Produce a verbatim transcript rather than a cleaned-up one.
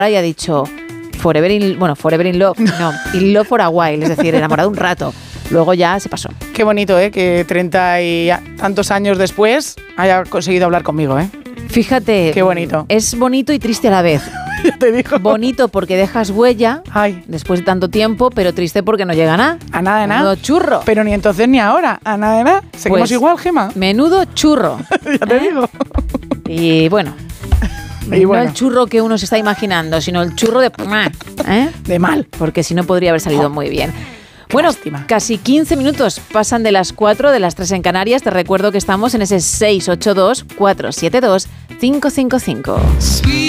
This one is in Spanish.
y ha dicho forever in, bueno, forever in love, no, in love for a while, es decir, enamorado un rato. Luego ya se pasó. Qué bonito, ¿eh? Que treinta y tantos años después haya conseguido hablar conmigo, ¿eh? Fíjate. Qué bonito. Es bonito y triste a la vez. Ya te digo. Bonito porque dejas huella. Ay. Después de tanto tiempo, pero triste porque no llega nada. A nada de nada. Menudo churro. Pero ni entonces ni ahora. A nada de nada. Seguimos Pues, igual, Gema. Menudo churro. Ya te ¿eh? digo. Y bueno. Y bueno. No el churro que uno se está imaginando, sino el churro de... ¿eh? De mal. Porque si no podría haber salido muy bien. Bueno, lástima. Casi quince minutos pasan de las cuatro, de las tres en Canarias. Te recuerdo que estamos en ese seis ocho dos, cuatro siete dos, cinco cinco cinco.